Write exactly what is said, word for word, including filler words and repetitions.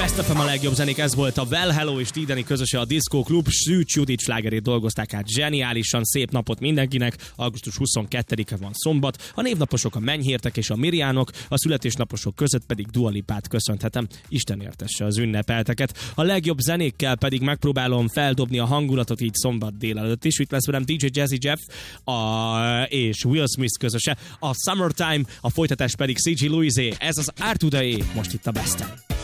Best ef em a legjobb zenék, ez volt a Well Hello és Tideni közöse a Disco Klub. Szűcs Judit slágerét dolgozták át zseniálisan. Szép napot mindenkinek. augusztus huszonkettedike van szombat. A névnaposok a Menyhértek és a Miriánok, a születésnaposok között pedig Dua Lipát köszönhetem. Isten értesse az ünnepelteket. A legjobb zenékkel pedig megpróbálom feldobni a hangulatot így szombat délelőtt is. Itt lesz velem dé dzsé Jazzy Jeff a, és Will Smith közöse. A Summertime, a folytatás pedig cé gé Louisé. Ez az Artudaé, most itt a Besten.